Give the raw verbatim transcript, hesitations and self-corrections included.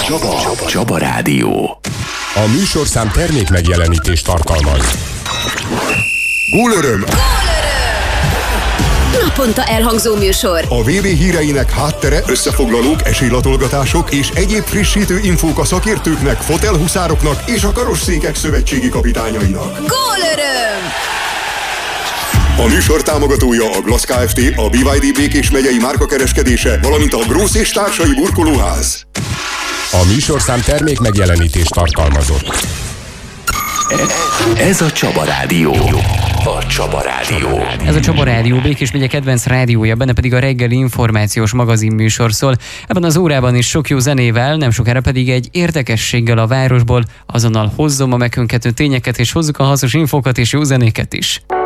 Csaba, Csaba Rádió. A műsorszám termék megjelenítést tartalmaz. Gólöröm! Naponta elhangzó műsor. A vé bé híreinek háttere, összefoglalók, esélylatolgatások és egyéb frissítő infók a szakértőknek, fotelhuszároknak és a karosszékek szövetségi kapitányainak. Gólöröm! A műsor támogatója a Glasz Kft., a bé vé dé Békés megyei márkakereskedése, valamint a Grósz és társai burkolóház. A műsorszám termék megjelenítést tartalmazott. Ez a Csaba Rádió. A Csaba Rádió. Ez a Csaba Rádió Békés megye kedvenc rádiója, benne pedig a reggeli információs magazin műsor szól. Ebben az órában is sok jó zenével, nem sokára pedig egy érdekességgel a városból. Azonnal hozzom a megkönkető tényeket, és hozzuk a hasznos infókat és jó zenéket is.